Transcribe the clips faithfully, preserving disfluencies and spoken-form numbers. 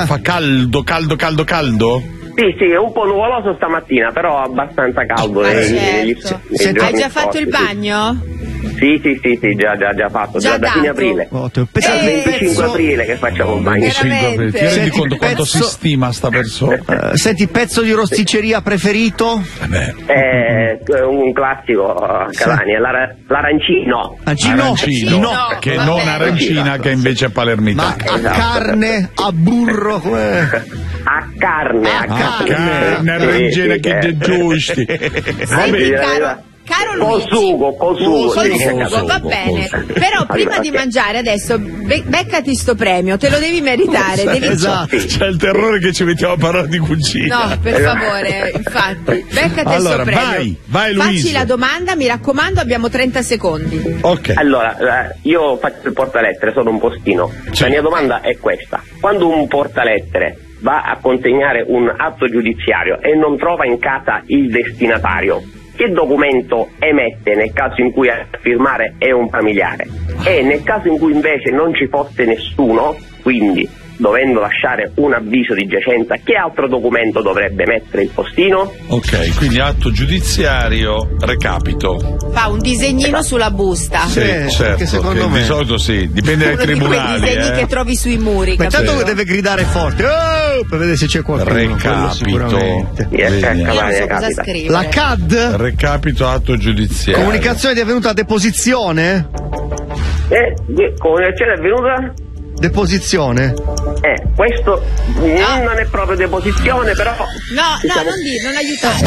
eh? Fa caldo, caldo, caldo, caldo? Sì, sì, è un po' nuvoloso stamattina, però abbastanza caldo. Ah, nei, certo. nei, nei Hai già fatto scorsi, il bagno? Sì, sì, sì, sì, già, già, già fatto, Già già da fine aprile. Oh, È il venticinque aprile che facciamo il bagno. Veramente? aprile. Ti rendi Senti, conto quanto pezzo- si stima sta persona? Uh, senti, pezzo di rosticceria preferito? Vabbè. È un classico a Catania, l'ara- l'arancino. Arancino? Arancino, No. che va non bene. arancina, che invece è Ma palermitana. a Esatto. carne, a burro, com'è? A carne, a Ah, carne. Carne Sì, arancina sì, che eh. è giusti. Senti, Vabbè. caro, caro Col Luigi. sugo, col sugo. Col sì, sugo, cazzo. va bene. Però prima di mangiare adesso be- beccati sto premio, te lo devi meritare. Devi... Esatto. C'è il terrore che ci mettiamo a parlare di cucina. No, per favore, infatti, beccati Allora, sto premio. vai, vai, Facci Luigi. la domanda, mi raccomando, abbiamo trenta secondi. Ok. Allora, eh, io faccio il portalettere, sono un postino. Sì. La mia domanda è questa. Quando un portalettere va a consegnare un atto giudiziario e non trova in casa il destinatario, che documento emette nel caso in cui a firmare è un familiare? E nel caso in cui invece non ci fosse nessuno, quindi dovendo lasciare un avviso di giacenza, che altro documento dovrebbe mettere il postino? Ok, quindi atto giudiziario, recapito. Fa un disegnino sulla busta. Sì, Sì, certo. che secondo che me- Di solito sì, dipende dai Uno di quei tribunali. disegni eh. che trovi sui muri. Ma intanto capito? deve gridare forte, oh, per vedere se c'è qualcuno. quello Recapito. sicuramente. Sì, ecco, Vediamo. Io non so cosa capita. scrivere. La C A D? Recapito atto giudiziario. Comunicazione di avvenuta deposizione? Eh, di- comunicazione è avvenuta? Deposizione? Eh, questo mm, non è proprio deposizione, però... No, no, non di, non aiutare.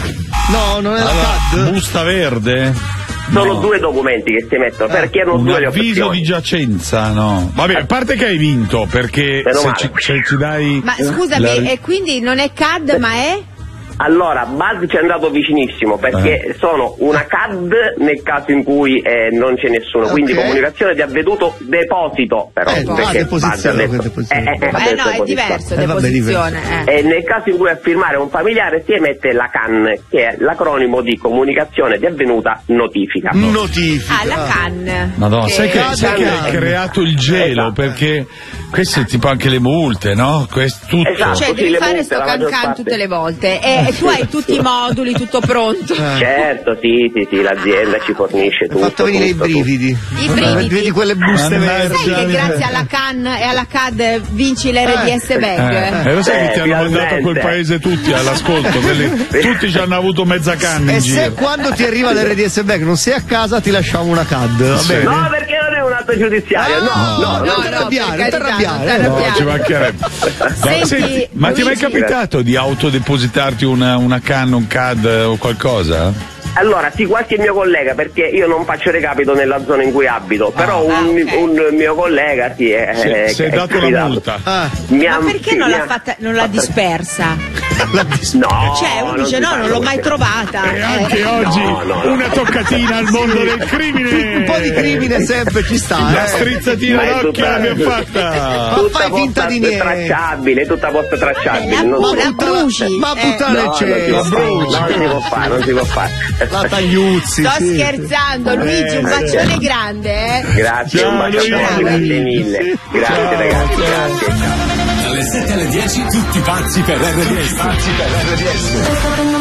No, non è la Allora, C A D? busta verde? Sono No. due documenti che si mettono, perché erano Un due le avviso opzioni. di giacenza, no. Vabbè, a parte che hai vinto, perché Meno se male. ci, se ci dai... Ma scusami, la- e quindi non è C A D ma è? Allora, Buzz ci è andato vicinissimo, perché Eh. sono una C A D nel caso in cui eh, non c'è nessuno, quindi Ok. comunicazione di avvenuto deposito, però. Eh, perché ah, deposizione, Buzz ha detto- deposizione. Eh, eh, ha Eh detto no, è deposizione. diverso, Eh, vabbè, deposizione. eh. E nel caso in cui a firmare un familiare si emette la C A N, che è l'acronimo di comunicazione di avvenuta notifica. Notifica. Ah, la canna. Madonna, sai che, Cade sai che canna. hai creato il gelo, Esatto. perché questo è tipo anche le multe, no? Questo tutto. Esatto. Cioè, Così devi le fare multe, sto la maggior can-can parte. tutte le volte. E, e tu hai tutti i moduli, tutto pronto. Eh. Certo, sì, sì, sì, l'azienda ci fornisce Hai tutto. fatto venire tutto, i brividi. I brividi. Vedi quelle buste Mannaggia. verdi. Sai che grazie alla can e alla C A D vinci l'R D S bag? Eh, e lo sai che Eh, ti hanno mandato a quel finalmente. paese tutti all'ascolto, quelli- tutti ci hanno avuto mezza canna in E se giro. quando ti arriva l'R D S back non sei a casa ti lasciamo una C A D, va Sì. bene? No, perché non è un atto giudiziario, no, Ah, no, no, no. non ti no, arrabbiare, per non ti carità, arrabbiare. non eh. ti No, arrabbiare. ci mancherebbe. No, Senti, senti, ma ti è mai Luigi. capitato di autodepositarti una, una canna, un C A D o qualcosa? Allora, sì, qualche mio collega, perché io non faccio recapito nella zona in cui abito, però Ah, un, ok. un mio collega sì, è, Si è- è- si è è dato la capitato. multa. Ah, Mi Ma ha- perché sì, non mi l'ha ha- fatta, non l'ha dispersa? la dis- No, Cioè, uno non dice si no, fa non l'ho mai queste- trovata. E Eh. anche oggi no, no, no. una toccatina al mondo del crimine. un po' di crimine sempre ci sta, La eh. strizzatina Ma è d'occhio tutta- l'abbiamo fatta. Ma Tutta fai finta posta di niente. tracciabile, tutta posta tracciabile. la non- bu- la buttala- bruci. ma Eh. buttare no, il non si può cesso. fare, non si può fare, non si può fare. La tagliuzzi. Sto sì. scherzando, Luigi, un Eh, bacione grande, eh. Grazie, Ciao, un bacio a Luigi. voi, grazie mille. Grazie Ciao, ragazzi, ciao. grazie. Ciao. Dalle sette alle dieci tutti pazzi per R D S.